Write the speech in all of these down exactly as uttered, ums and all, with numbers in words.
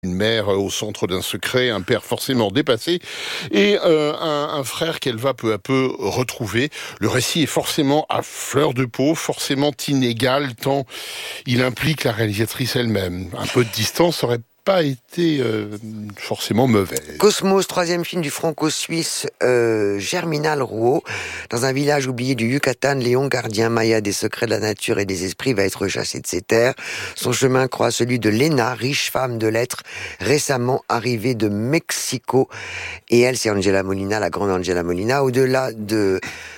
Une mère au centre d'un secret, un père forcément dépassé et euh, un, un frère qu'elle va peu à peu retrouver. Le récit est forcément à fleur de peau, forcément inégal tant il implique la réalisatrice elle-même. Un peu de distance aurait pas été euh, forcément mauvais. Cosmos, troisième film du franco-suisse euh, Germinal Rouault. Dans un village oublié du Yucatan, Léon, gardien maya des secrets de la nature et des esprits, va être chassé de ses terres. Son chemin croise celui de Lena, riche femme de lettres, récemment arrivée de Mexico. Et elle, c'est Angela Molina, la grande Angela Molina. Au-delà de...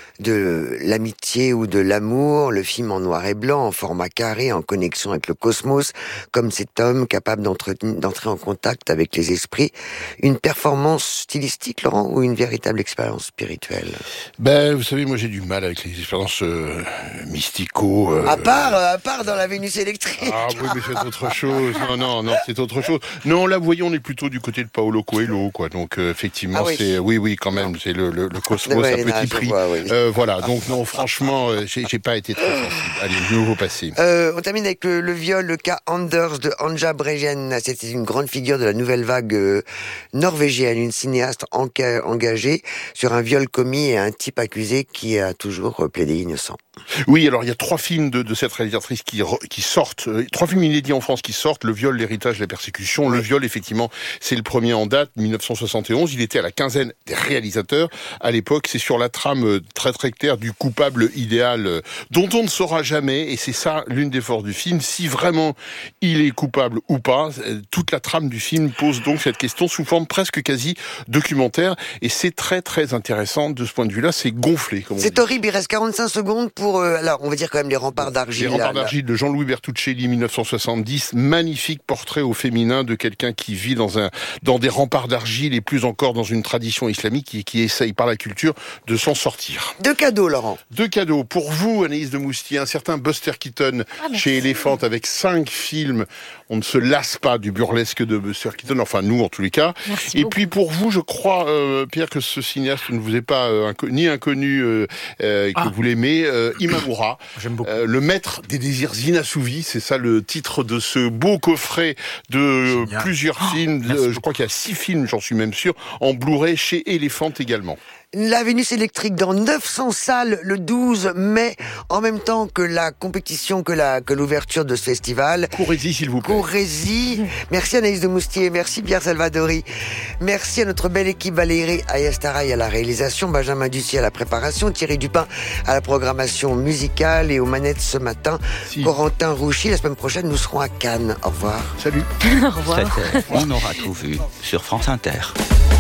de l'amitié ou de l'amour, le film en noir et blanc, en format carré, en connexion avec le cosmos, comme cet homme capable d'entrer en contact avec les esprits. Une performance stylistique, Laurent, ou une véritable expérience spirituelle? Ben, vous savez, moi j'ai du mal avec les expériences euh, mystico. Euh... À part, à part dans la Vénus électrique. Ah oui, mais c'est autre chose. Non, non, non, c'est autre chose. Non, là, vous voyez, on est plutôt du côté de Paolo Coelho, quoi. Donc, euh, effectivement, ah oui. c'est, oui, oui, quand même, c'est le, le, le cosmos ouais, à petit prix. Vois, oui. euh, voilà. Donc, non, franchement, euh, j'ai, j'ai pas été très sensible. Allez, nouveau passé. Euh, on termine avec le, le viol, le cas Anders de Anja Bregen. C'était une grande figure de la nouvelle vague euh, norvégienne, une cinéaste enca- engagée sur un viol commis et un type accusé qui a toujours plaidé innocent. Oui, alors il y a trois films de, de cette réalisatrice qui, qui sortent, euh, trois films inédits en France qui sortent, Le viol, l'héritage, la persécution. Oui. Le viol, effectivement, c'est le premier en date, dix-neuf cent soixante et onze. Il était à la quinzaine des réalisateurs. À l'époque, c'est sur la trame très très claire du coupable idéal euh, dont on ne saura jamais, et c'est ça l'une des forces du film, si vraiment il est coupable ou pas. Euh, toute la trame du film pose donc cette question sous forme presque quasi documentaire, et c'est très très intéressant de ce point de vue-là, c'est gonflé. Comme on c'est dit. Horrible, il reste quarante-cinq secondes pour Pour, euh, alors, on va dire quand même Les remparts d'argile. Les remparts là, d'argile là. de Jean-Louis Bertuccelli, dix-neuf cent soixante-dix. Magnifique portrait au féminin de quelqu'un qui vit dans un, dans des remparts d'argile et plus encore dans une tradition islamique et qui essaye par la culture de s'en sortir. Deux cadeaux, Laurent. Deux cadeaux. Pour vous, Anaïs de Moustier, un certain Buster Keaton ah, chez Elephant avec cinq films. On ne se lasse pas du burlesque de Buster Keaton, enfin nous en tous les cas. Merci et beaucoup. Puis pour vous, je crois, euh, Pierre, que ce cinéaste ne vous est pas euh, inco- ni inconnu euh, euh, que ah. vous l'aimez. Euh, Imamura, euh, le maître des désirs inassouvis, c'est ça le titre de ce beau coffret de Génial. plusieurs oh, films, euh, je crois qu'il y a six films, j'en suis même sûr, en Blu-ray chez Elephant également. La Vénus électrique dans neuf cents salles le douze mai, en même temps que la compétition, que la que l'ouverture de ce festival. Courez-y, s'il vous plaît. Courez-y. Merci Anaïs de Moustier, merci Pierre Salvadori. Merci à notre belle équipe, Valérie Ayastaraï à la réalisation, Benjamin Ducy à la préparation, Thierry Dupin à la programmation musicale et aux manettes ce matin, si. Corentin Rouchy. La semaine prochaine, nous serons à Cannes. Au revoir. Salut. Au revoir. On aura tout vu sur France Inter.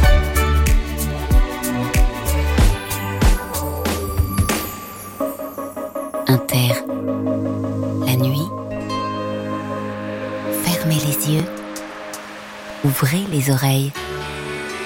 Inter, la nuit, fermez les yeux, ouvrez les oreilles.